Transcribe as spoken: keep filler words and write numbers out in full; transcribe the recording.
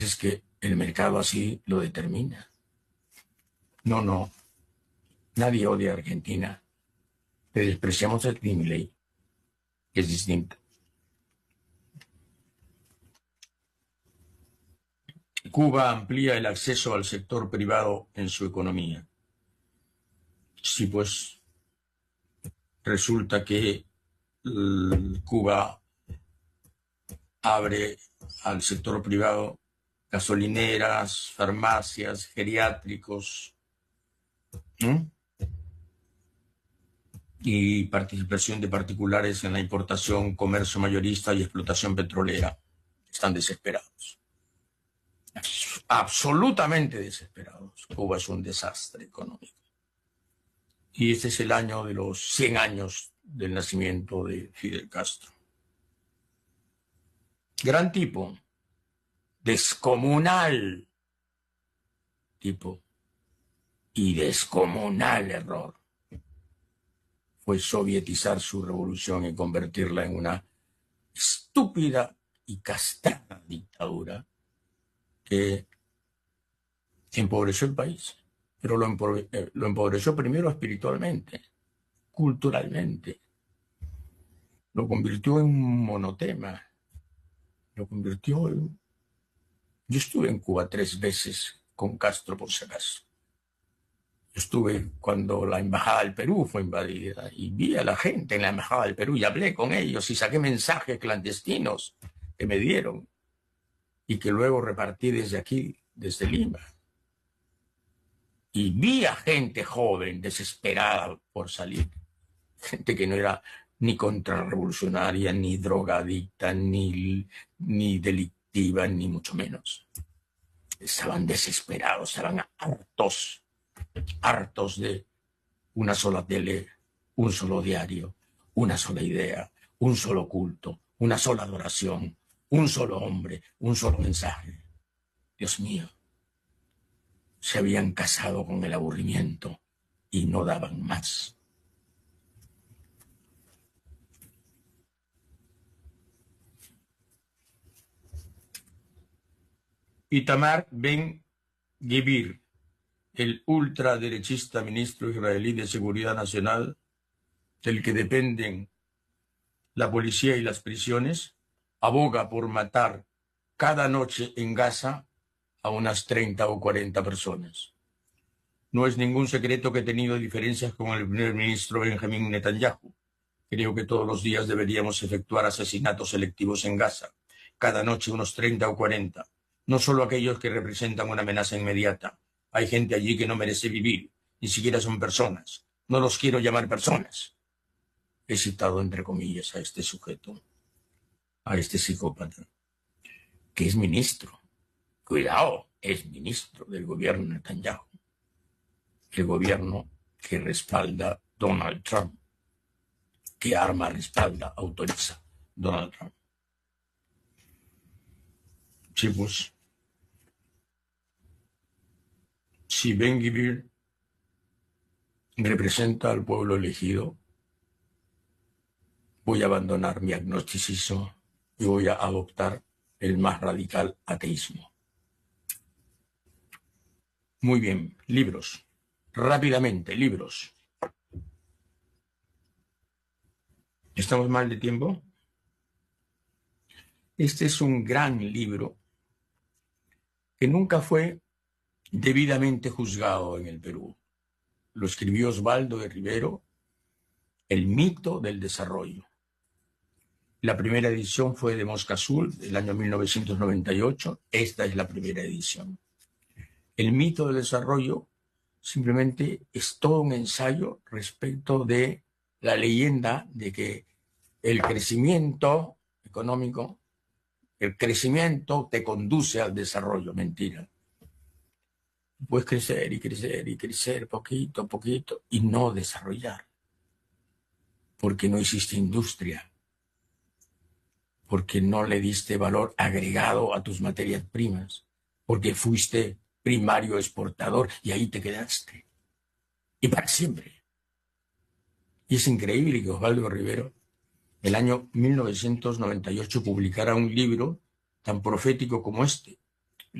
es que el mercado así lo determina. No, no. Nadie odia a Argentina. Le despreciamos a Milei, que es distinto. Cuba amplía el acceso al sector privado en su economía. Sí, pues resulta que Cuba abre al sector privado gasolineras, farmacias, geriátricos, ¿eh? y participación de particulares en la importación, comercio mayorista y explotación petrolera. Están desesperados. Absolutamente desesperados. Cuba es un desastre económico. Y este es el año de los cien años del nacimiento de Fidel Castro. Gran tipo, descomunal tipo y descomunal error fue sovietizar su revolución y convertirla en una estúpida y castrada dictadura que empobreció el país, pero lo, empobre lo empobreció primero espiritualmente, culturalmente, lo convirtió en un monotema, lo convirtió en... Yo estuve en Cuba tres veces con Castro, por si acaso. Yo estuve cuando la embajada del Perú fue invadida y vi a la gente en la embajada del Perú y hablé con ellos y saqué mensajes clandestinos que me dieron y que luego repartí desde aquí, desde Lima. Y vi a gente joven, desesperada por salir. Gente que no era ni contrarrevolucionaria, ni drogadicta, ni, ni delictiva, ni mucho menos. Estaban desesperados, estaban hartos, hartos de una sola tele, un solo diario, una sola idea, un solo culto, una sola adoración, un solo hombre, un solo mensaje. Dios mío, se habían casado con el aburrimiento y no daban más. Itamar Ben-Gvir, el ultraderechista ministro israelí de Seguridad Nacional, del que dependen la policía y las prisiones, aboga por matar cada noche en Gaza a unas treinta o cuarenta personas. No es ningún secreto que he tenido diferencias con el primer ministro Benjamín Netanyahu. Creo que todos los días deberíamos efectuar asesinatos selectivos en Gaza, cada noche unos treinta o cuarenta. No solo aquellos que representan una amenaza inmediata. Hay gente allí que no merece vivir, ni siquiera son personas. No los quiero llamar personas. He citado entre comillas a este sujeto, a este psicópata, que es ministro. Cuidado, es ministro del gobierno de Netanyahu. El gobierno que respalda Donald Trump, que arma, respalda, autoriza Donald Trump. Sí, pues, si Ben-Gvir representa al pueblo elegido, voy a abandonar mi agnosticismo y voy a adoptar el más radical ateísmo. Muy bien, libros. Rápidamente, libros. ¿Estamos mal de tiempo? Este es un gran libro que nunca fue debidamente juzgado en el Perú. Lo escribió Osvaldo de Rivero, El mito del desarrollo. La primera edición fue de Mosca Azul, del año mil novecientos noventa y ocho. Esta es la primera edición. El mito del desarrollo simplemente es todo un ensayo respecto de la leyenda de que el crecimiento económico, el crecimiento te conduce al desarrollo. Mentira. Puedes crecer y crecer y crecer poquito a poquito y no desarrollar. Porque no hiciste industria. Porque no le diste valor agregado a tus materias primas. Porque fuiste primario exportador y ahí te quedaste. Y para siempre. Y es increíble que Osvaldo Rivero, el año mil novecientos noventa y ocho, publicara un libro tan profético como este.